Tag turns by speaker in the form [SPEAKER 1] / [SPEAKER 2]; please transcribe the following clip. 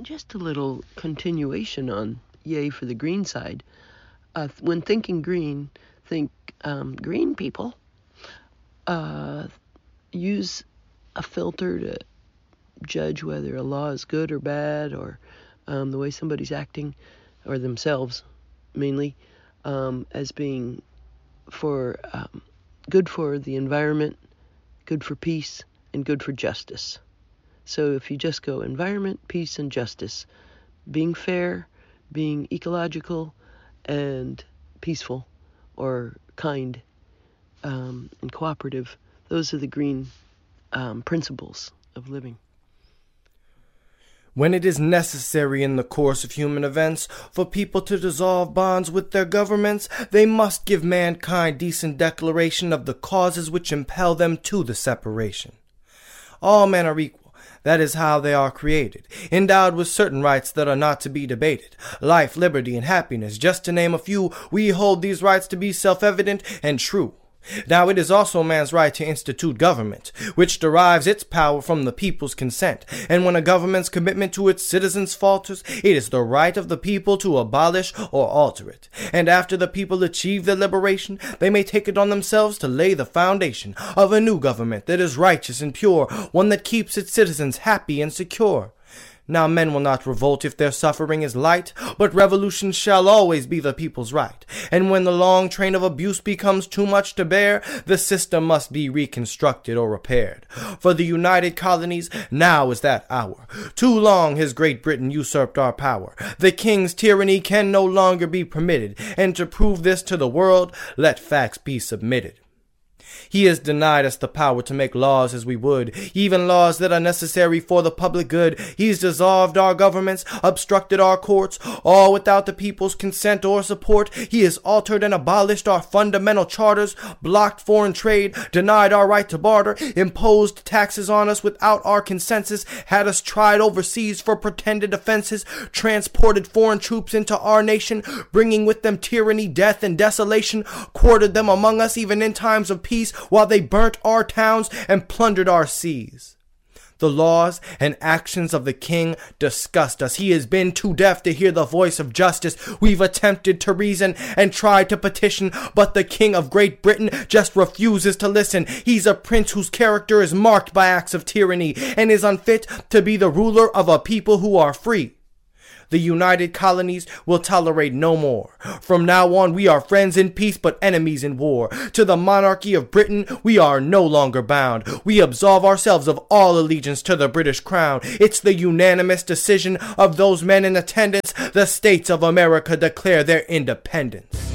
[SPEAKER 1] just a little continuation on Yay for the Green side. When thinking green, think green people. Use a filter to judge whether a law is good or bad, or the way somebody's acting, or themselves mainly, as being good for the environment, good for peace, and good for justice. So if you just go environment, peace, and justice, being fair, being ecological, and peaceful, or kind, and cooperative, those are the green principles of living.
[SPEAKER 2] When it is necessary in the course of human events for people to dissolve bonds with their governments, they must give mankind decent declaration of the causes which impel them to the separation. All men are equal. That is how they are created, endowed with certain rights that are not to be debated. Life, liberty, and happiness, just to name a few, we hold these rights to be self-evident and true. Now it is also man's right to institute government, which derives its power from the people's consent, and when a government's commitment to its citizens falters, it is the right of the people to abolish or alter it. And after the people achieve their liberation, they may take it on themselves to lay the foundation of a new government that is righteous and pure, one that keeps its citizens happy and secure. Now men will not revolt if their suffering is light, but revolution shall always be the people's right. And when the long train of abuse becomes too much to bear, the system must be reconstructed or repaired. For the United Colonies, now is that hour. Too long has Great Britain usurped our power. The king's tyranny can no longer be permitted, and to prove this to the world, let facts be submitted. He has denied us the power to make laws as we would, even laws that are necessary for the public good. He's dissolved our governments, obstructed our courts, all without the people's consent or support. He has altered and abolished our fundamental charters, blocked foreign trade, denied our right to barter, imposed taxes on us without our consensus, had us tried overseas for pretended offenses, transported foreign troops into our nation, bringing with them tyranny, death, and desolation, quartered them among us even in times of peace, while they burnt our towns and plundered our seas. The laws and actions of the king disgust us. He has been too deaf to hear the voice of justice. We've attempted to reason and tried to petition, but the king of Great Britain just refuses to listen. He's a prince whose character is marked by acts of tyranny and is unfit to be the ruler of a people who are free. The United Colonies will tolerate no more. From now on, we are friends in peace, but enemies in war. To the monarchy of Britain, we are no longer bound. We absolve ourselves of all allegiance to the British crown. It's the unanimous decision of those men in attendance. The states of America declare their independence.